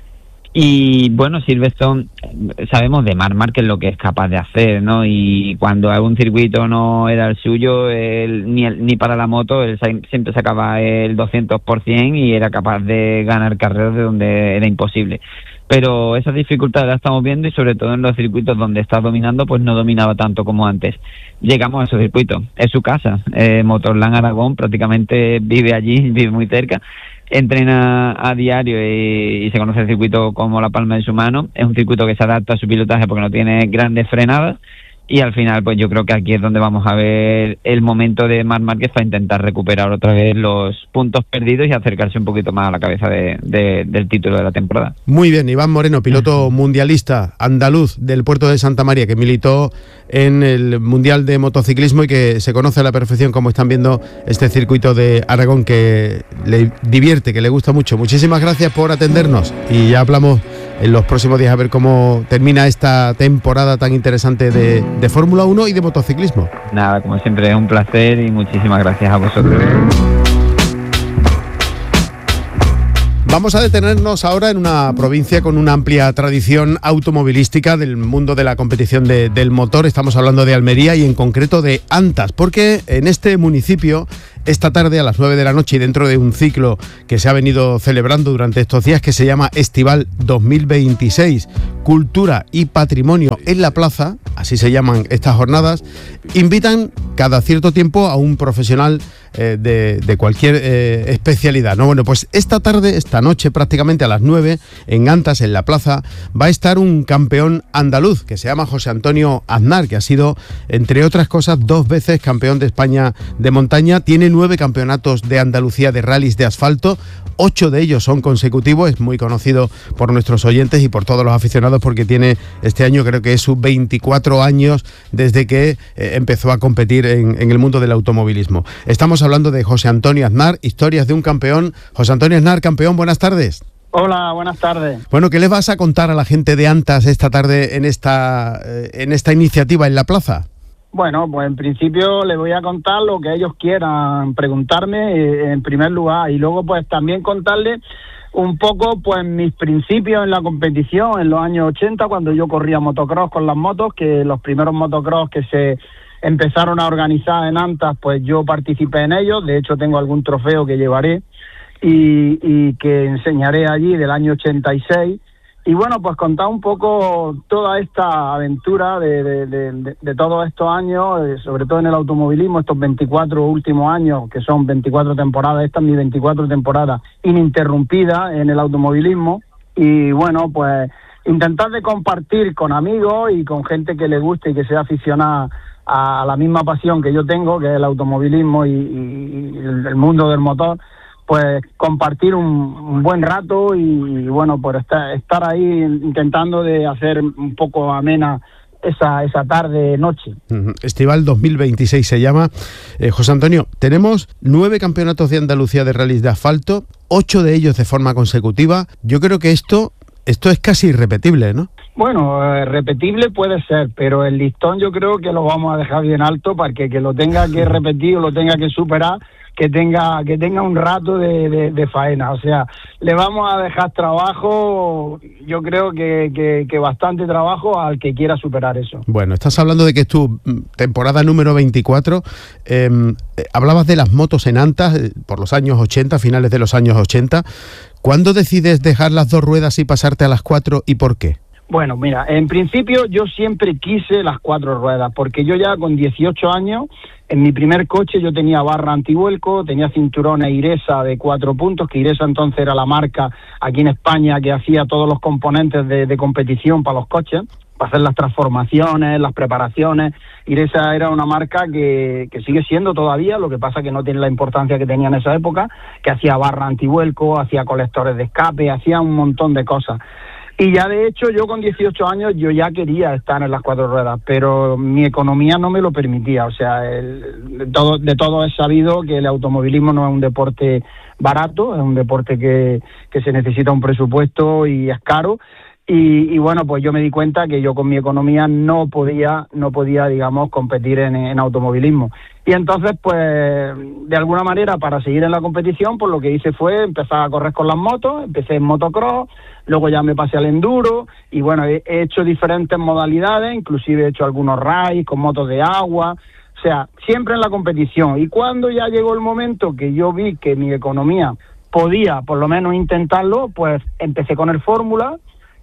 Y bueno, Silverstone, sabemos de Marc Márquez lo que es capaz de hacer, ¿no? Y cuando algún circuito no era el suyo, ni para la moto, él siempre sacaba el 200% y era capaz de ganar carreras de donde era imposible. Pero esas dificultades las estamos viendo y sobre todo en los circuitos donde está dominando, pues no dominaba tanto como antes. Llegamos a esos circuitos, es su casa, Motorland Aragón, prácticamente vive allí, vive muy cerca. Entrena a diario y se conoce el circuito como la palma de su mano. Es un circuito que se adapta a su pilotaje porque no tiene grandes frenadas y al final pues yo creo que aquí es donde vamos a ver el momento de Marc Márquez para intentar recuperar otra vez los puntos perdidos y acercarse un poquito más a la cabeza del título de la temporada. Muy bien, Iván Moreno, piloto mundialista andaluz del puerto de Santa María, que militó en el Mundial de Motociclismo y que se conoce a la perfección, como están viendo, este circuito de Aragón, que le divierte, que le gusta mucho. Muchísimas gracias por atendernos y ya hablamos en los próximos días a ver cómo termina esta temporada tan interesante de Fórmula 1 y de motociclismo. Nada, como siempre es un placer y muchísimas gracias a vosotros. Vamos a detenernos ahora en una provincia con una amplia tradición automovilística del mundo de la competición del motor. Estamos hablando de Almería y en concreto de Antas, porque en este municipio, esta tarde a las 9 de la noche y dentro de un ciclo que se ha venido celebrando durante estos días, que se llama Estival 2026, Cultura y Patrimonio en la Plaza, así se llaman estas jornadas, invitan cada cierto tiempo a un profesional de cualquier especialidad, ¿no? Bueno, pues esta tarde, esta noche prácticamente a las 9, en Antas, en la Plaza, va a estar un campeón andaluz que se llama José Antonio Aznar, que ha sido, entre otras cosas, 2 veces campeón de España de montaña. Tiene 9 campeonatos de Andalucía de rallies de asfalto, 8 de ellos son consecutivos. Es muy conocido por nuestros oyentes y por todos los aficionados porque tiene este año, creo que es sus 24 años desde que empezó a competir en el mundo del automovilismo. Estamos hablando de José Antonio Aznar, historias de un campeón. José Antonio Aznar, campeón, buenas tardes. Hola, buenas tardes. Bueno, ¿qué les vas a contar a la gente de Antas esta tarde en esta iniciativa en la plaza? Bueno, pues en principio les voy a contar lo que ellos quieran preguntarme en primer lugar y luego pues también contarles un poco pues mis principios en la competición en los años 80 cuando yo corría motocross con las motos, que los primeros motocross que se empezaron a organizar en Antas, pues yo participé en ellos. De hecho tengo algún trofeo que llevaré y que enseñaré allí del año 86. Y bueno, pues contar un poco toda esta aventura de todos estos años, sobre todo en el automovilismo, estos 24 últimos años, que son 24 temporadas, esta es mi 24 temporada ininterrumpida en el automovilismo. Y bueno, pues intentar de compartir con amigos y con gente que le guste y que sea aficionada a la misma pasión que yo tengo, que es el automovilismo y el mundo del motor, pues compartir un buen rato y bueno, por estar ahí intentando de hacer un poco amena esa tarde, noche. Estival 2026 se llama. José Antonio, tenemos 9 campeonatos de Andalucía de rallies de asfalto, 8 de ellos de forma consecutiva. Yo creo que esto es casi irrepetible, ¿no? Bueno, repetible puede ser, pero el listón yo creo que lo vamos a dejar bien alto para que lo tenga que repetir o lo tenga que superar, tenga un rato de faena. O sea, le vamos a dejar trabajo, yo creo que bastante trabajo al que quiera superar eso. Bueno, estás hablando de que es tu temporada número 24. Hablabas de las motos en Antas por los años 80, finales de los años 80. ¿Cuándo decides dejar las 2 ruedas y pasarte a las 4 y por qué? Bueno, mira, en principio yo siempre quise las 4 ruedas, porque yo ya con 18 años, en mi primer coche yo tenía barra antivuelco, tenía cinturones Iresa de 4 puntos, que Iresa entonces era la marca aquí en España que hacía todos los componentes de competición para los coches, para hacer las transformaciones, las preparaciones. Iresa era una marca que sigue siendo todavía, lo que pasa que no tiene la importancia que tenía en esa época, que hacía barra antivuelco, hacía colectores de escape, hacía un montón de cosas. Y ya de hecho yo con 18 años yo ya quería estar en las 4 ruedas, pero mi economía no me lo permitía. O sea, de todo es sabido que el automovilismo no es un deporte barato, es un deporte que se necesita un presupuesto y es caro. Y bueno, pues yo me di cuenta que yo con mi economía no podía, digamos, competir en automovilismo. Y entonces, pues, de alguna manera, para seguir en la competición, pues lo que hice fue empezar a correr con las motos, empecé en motocross, luego ya me pasé al enduro, y bueno, he hecho diferentes modalidades, inclusive he hecho algunos rallies con motos de agua, o sea, siempre en la competición. Y cuando ya llegó el momento que yo vi que mi economía podía, por lo menos, intentarlo, pues empecé con el Fórmula.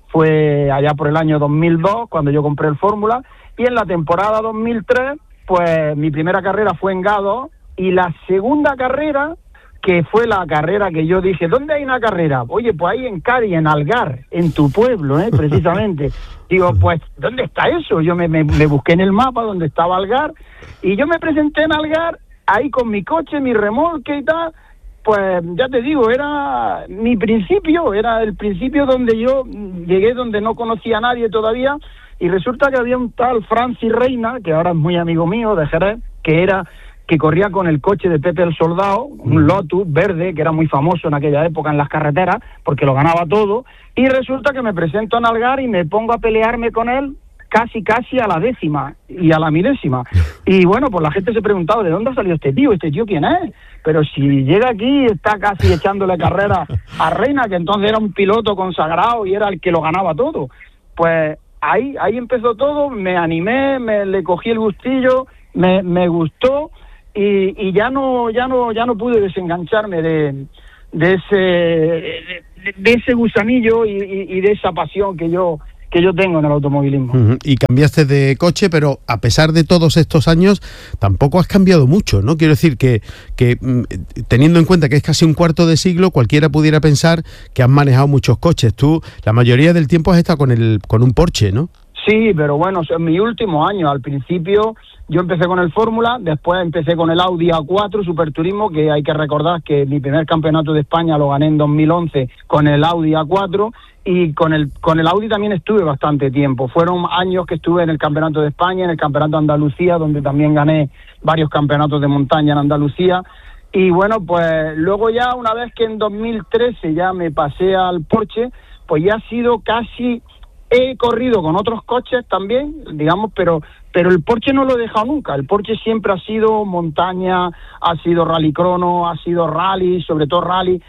Fue allá por el año 2002 cuando yo compré el Fórmula, y en la temporada 2003 pues mi primera carrera fue en Gado, y la segunda carrera, que fue la carrera que yo dije, ¿dónde hay una carrera? Oye, pues ahí en Cádiz, en Algar, en tu pueblo, precisamente. Digo, pues, ¿dónde está eso? Yo me busqué en el mapa donde estaba Algar, y yo me presenté en Algar, ahí con mi coche, mi remolque y tal. Pues ya te digo, era mi principio, era el principio donde yo llegué, donde no conocía a nadie todavía, y resulta que había un tal Francis Reina, que ahora es muy amigo mío de Jerez, que corría con el coche de Pepe el Soldado, un Lotus verde, que era muy famoso en aquella época en las carreteras, porque lo ganaba todo, y resulta que me presento en Algar y me pongo a pelearme con él, casi a la 10ª y a la 1000ª. Y bueno, pues la gente se preguntaba, ¿de dónde ha salido este tío quién es? Pero si llega aquí, está casi echándole carrera a Reina, que entonces era un piloto consagrado y era el que lo ganaba todo. Pues ahí empezó todo, me animé, le cogí el gustillo, me gustó, y ya no pude desengancharme de ese gusanillo y de esa pasión que yo tengo en el automovilismo. Y cambiaste de coche, pero a pesar de todos estos años tampoco has cambiado mucho, ¿no? Quiero decir que teniendo en cuenta que es casi un cuarto de siglo, cualquiera pudiera pensar que has manejado muchos coches. Tú la mayoría del tiempo has estado con un Porsche, ¿no? Sí, pero bueno, en mi último año, al principio yo empecé con el Fórmula, después empecé con el Audi A4 Superturismo, que hay que recordar que mi primer campeonato de España lo gané en 2011 con el Audi A4, y con el Audi también estuve bastante tiempo. Fueron años que estuve en el Campeonato de España, en el Campeonato de Andalucía, donde también gané varios campeonatos de montaña en Andalucía. Y bueno, pues luego ya una vez que en 2013 ya me pasé al Porsche, pues ya ha sido casi... He corrido con otros coches también, digamos, pero el Porsche no lo he dejado nunca. El Porsche siempre ha sido montaña, ha sido rallycrono, ha sido rally, sobre todo rally,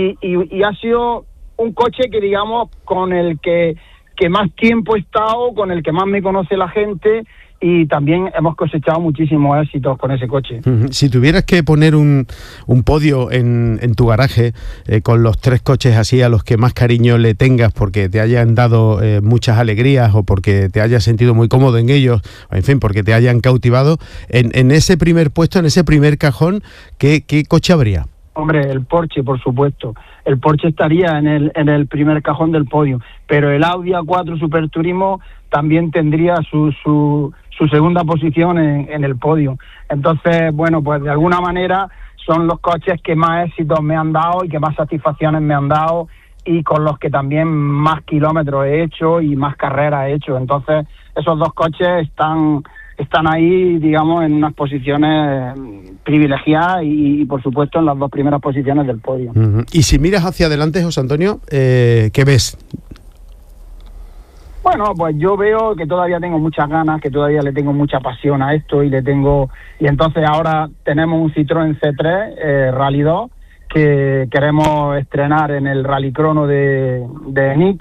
y ha sido un coche que, digamos, con el que más tiempo he estado, con el que más me conoce la gente, y también hemos cosechado muchísimos éxitos con ese coche. Si tuvieras que poner un podio en tu garaje con los 3 coches así a los que más cariño le tengas porque te hayan dado muchas alegrías o porque te hayas sentido muy cómodo en ellos, o en fin, porque te hayan cautivado, en ese primer puesto, en ese primer cajón, ¿qué coche habría? Hombre, el Porsche, por supuesto. El Porsche estaría en el primer cajón del podio, pero el Audi A4 Superturismo también tendría su segunda posición en el podio. Entonces, bueno, pues de alguna manera son los coches que más éxitos me han dado y que más satisfacciones me han dado, y con los que también más kilómetros he hecho y más carreras he hecho. Entonces, esos dos coches están ahí, digamos, en unas posiciones privilegiadas y por supuesto en las 2 primeras posiciones del podio. Y si miras hacia adelante, José Antonio, ¿qué ves? Bueno, pues yo veo que todavía tengo muchas ganas, que todavía le tengo mucha pasión a esto y entonces ahora tenemos un Citroën C3 Rally 2 que queremos estrenar en el Rally Crono de Nix,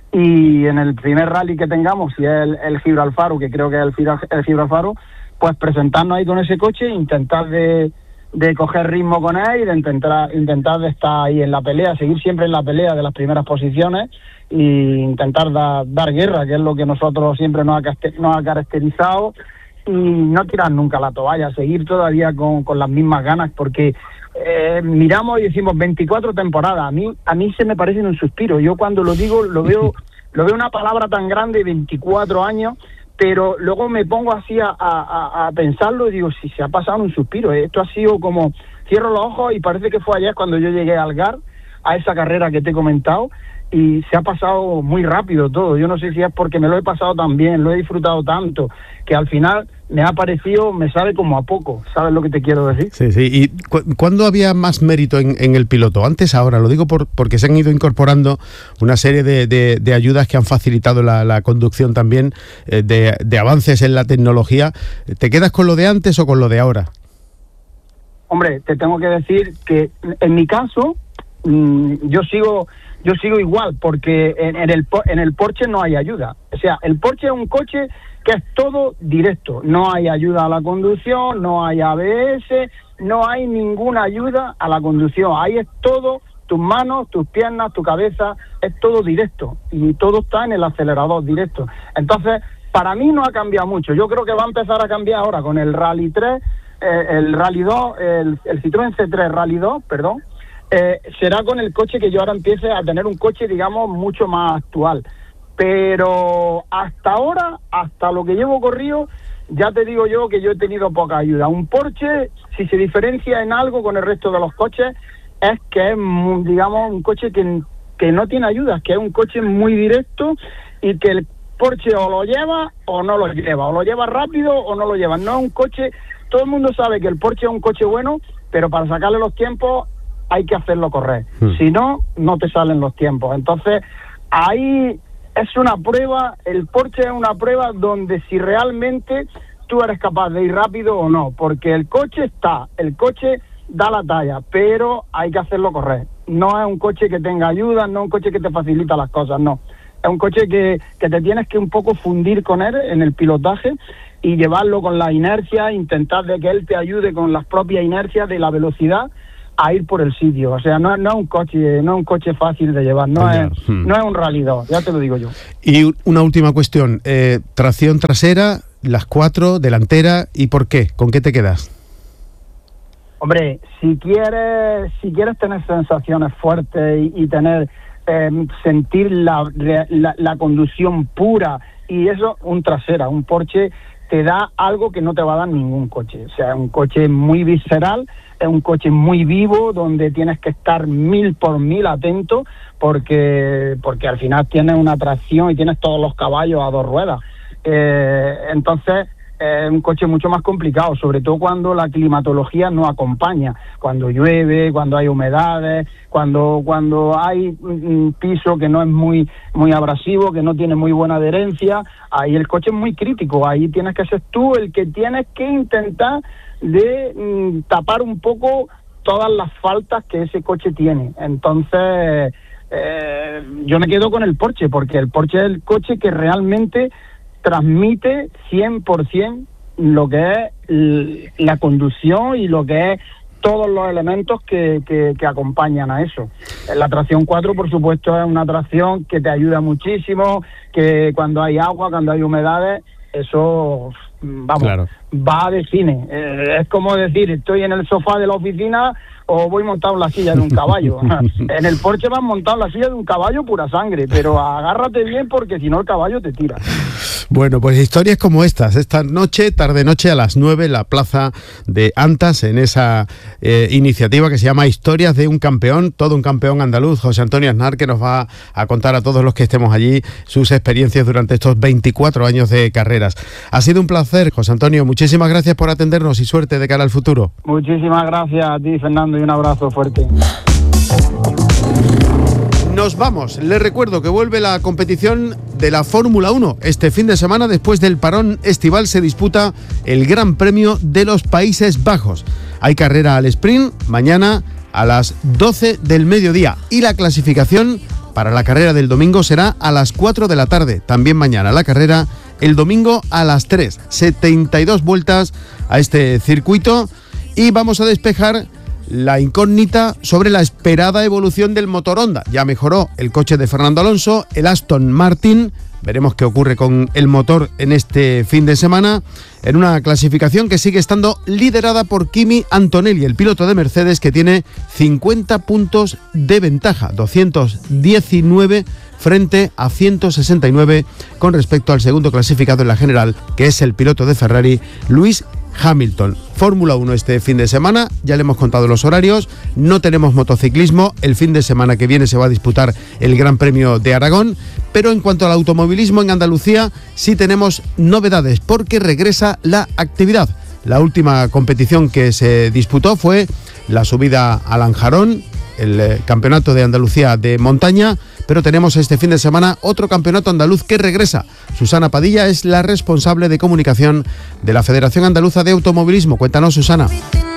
y en el primer rally que tengamos, si es el Gibralfaro, que creo que es el Gibralfaro, pues presentarnos ahí con ese coche e intentar de coger ritmo con él y de intentar de estar ahí en la pelea, seguir siempre en la pelea de las primeras posiciones e intentar dar guerra, que es lo que nosotros siempre nos ha caracterizado, y no tirar nunca la toalla, seguir todavía con las mismas ganas, porque miramos y decimos 24 temporadas, a mí se me parece un suspiro. Yo cuando lo digo lo veo una palabra tan grande, 24 años, pero luego me pongo así a pensarlo y digo, si se ha pasado un suspiro, esto ha sido como, cierro los ojos y parece que fue ayer cuando yo llegué al GAR, a esa carrera que te he comentado, y se ha pasado muy rápido todo. Yo no sé si es porque me lo he pasado tan bien, lo he disfrutado tanto, que al final me ha parecido, me sabe como a poco. ¿Sabes lo que te quiero decir? Sí, sí. ¿Y cuándo había más mérito en el piloto? ¿Antes, ahora? Lo digo porque se han ido incorporando una serie de ayudas que han facilitado la conducción también, de avances en la tecnología. ¿Te quedas con lo de antes o con lo de ahora? Hombre, te tengo que decir que en mi caso, yo sigo igual, porque en el Porsche no hay ayuda. O sea, el Porsche es un coche que es todo directo. No hay ayuda a la conducción, no hay ABS, no hay ninguna ayuda a la conducción. Ahí es todo, tus manos, tus piernas, tu cabeza, es todo directo. Y todo está en el acelerador directo. Entonces, para mí no ha cambiado mucho. Yo creo que va a empezar a cambiar ahora con el Rally 3, el Rally 2, el Citroën C3 Rally 2, perdón. Será con el coche que yo ahora empiece a tener un coche, digamos, mucho más actual. Pero hasta ahora, hasta lo que llevo corrido, ya te digo yo que yo he tenido poca ayuda. Un Porsche, si se diferencia en algo con el resto de los coches, es que es, digamos, un coche que no tiene ayudas, que es un coche muy directo y que el Porsche o lo lleva o no lo lleva, o lo lleva rápido o no lo lleva. No es un coche, todo el mundo sabe que el Porsche es un coche bueno, pero para sacarle los tiempos hay que hacerlo correr. Si no, no te salen los tiempos. Entonces, ahí es una prueba, el Porsche es una prueba donde si realmente tú eres capaz de ir rápido o no, porque el coche da la talla, pero hay que hacerlo correr. No es un coche que tenga ayuda, no es un coche que te facilita las cosas, no. Es un coche que te tienes que un poco fundir con él en el pilotaje y llevarlo con la inercia, intentar de que él te ayude con las propias inercias de la velocidad a ir por el sitio. O sea, no es un coche fácil de llevar, no es un Rally 2, ya te lo digo yo. Y una última cuestión, tracción trasera, las 4, delantera, ¿y por qué? ¿Con qué te quedas? Hombre, si quieres tener sensaciones fuertes y tener sentir la conducción pura, y eso, un trasera, un Porsche te da algo que no te va a dar ningún coche. O sea, un coche muy visceral, es un coche muy vivo, donde tienes que estar 1000 por 1000 atento, porque al final tienes una tracción y tienes todos los caballos a 2 ruedas. Entonces, es un coche mucho más complicado, sobre todo cuando la climatología no acompaña, cuando llueve, cuando hay humedades, cuando hay un piso que no es muy abrasivo, que no tiene muy buena adherencia. Ahí el coche es muy crítico, ahí tienes que ser tú el que tienes que intentar de tapar un poco todas las faltas que ese coche tiene. Entonces, yo me quedo con el Porsche, porque el Porsche es el coche que realmente transmite 100% lo que es la conducción y lo que es todos los elementos que acompañan a eso. La tracción 4, por supuesto, es una tracción que te ayuda muchísimo, que cuando hay agua, cuando hay humedades, eso, vamos, claro, va de cine. Es como decir, estoy en el sofá de la oficina o voy montado en la silla de un caballo. En el Porsche vas montado en la silla de un caballo pura sangre, pero agárrate bien porque si no el caballo te tira. Bueno, pues historias como estas, esta noche, tarde-noche a las 9, en la plaza de Antas, en esa iniciativa que se llama Historias de un campeón, todo un campeón andaluz, José Antonio Aznar, que nos va a contar a todos los que estemos allí sus experiencias durante estos 24 años de carreras. Ha sido un placer, José Antonio, muchísimas gracias por atendernos y suerte de cara al futuro. Muchísimas gracias a ti, Fernando, y un abrazo fuerte. nos vamos. Les recuerdo que vuelve la competición de la Fórmula 1. Este fin de semana, después del parón estival, se disputa el Gran Premio de los Países Bajos. Hay carrera al sprint mañana a las 12 del mediodía y la clasificación para la carrera del domingo será a las 4 de la tarde. También mañana la carrera, el domingo a las 3. 72 vueltas a este circuito y vamos a despejar la incógnita sobre la esperada evolución del motor Honda. Ya mejoró el coche de Fernando Alonso, el Aston Martin. Veremos qué ocurre con el motor en este fin de semana, en una clasificación que sigue estando liderada por Kimi Antonelli, el piloto de Mercedes, que tiene 50 puntos de ventaja, 219 frente a 169 con respecto al segundo clasificado en la general, que es el piloto de Ferrari, Lewis Hamilton. Fórmula 1 este fin de semana, ya le hemos contado los horarios, no tenemos motociclismo, el fin de semana que viene se va a disputar el Gran Premio de Aragón, pero en cuanto al automovilismo en Andalucía sí tenemos novedades porque regresa la actividad. La última competición que se disputó fue la subida al Lanjarón, el Campeonato de Andalucía de montaña, pero tenemos este fin de semana otro campeonato andaluz que regresa. Susana Padilla es la responsable de comunicación de la Federación Andaluza de Automovilismo. Cuéntanos, Susana.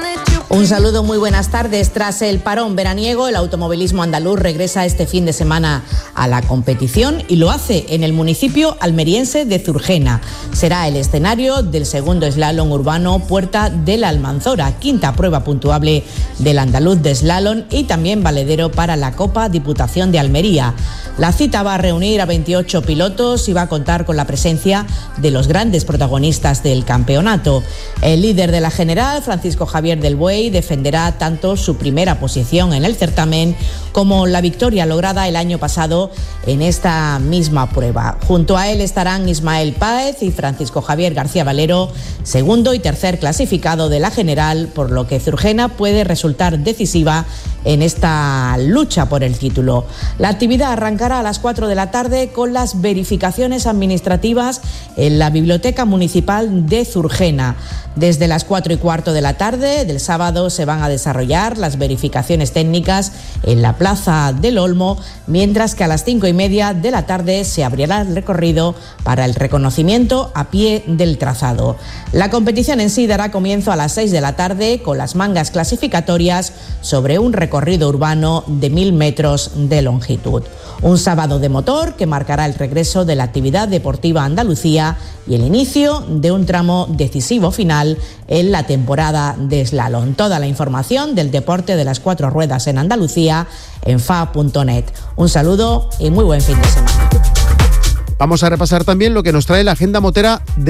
Un saludo, muy buenas tardes. Tras el parón veraniego, el automovilismo andaluz regresa este fin de semana a la competición y lo hace en el municipio almeriense de Zurgena. Será el escenario del segundo slalom urbano Puerta de la Almanzora, quinta prueba puntuable del andaluz de slalom y también valedero para la Copa Diputación de Almería. La cita va a reunir a 28 pilotos y va a contar con la presencia de los grandes protagonistas del campeonato. El líder de la general, Francisco Javier del Buey, defenderá tanto su primera posición en el certamen como la victoria lograda el año pasado en esta misma prueba. Junto a él estarán Ismael Páez y Francisco Javier García Valero, segundo y tercer clasificado de la general, por lo que Zurgena puede resultar decisiva en esta lucha por el título. La actividad arrancará a las 4 de la tarde con las verificaciones administrativas en la Biblioteca Municipal de Zurgena. Desde las 4:15 de la tarde del sábado se van a desarrollar las verificaciones técnicas en la Plaza del Olmo, mientras que a las 5:30 de la tarde se abrirá el recorrido para el reconocimiento a pie del trazado. La competición en sí dará comienzo a las 6 de la tarde con las mangas clasificatorias sobre un recorrido urbano de 1000 metros de longitud. Un sábado de motor que marcará el regreso de la actividad deportiva Andalucía y el inicio de un tramo decisivo final en la temporada de slalom. Toda la información del deporte de las 4 ruedas en Andalucía en fa.net. Un saludo y muy buen fin de semana. Vamos a repasar también lo que nos trae la agenda motera de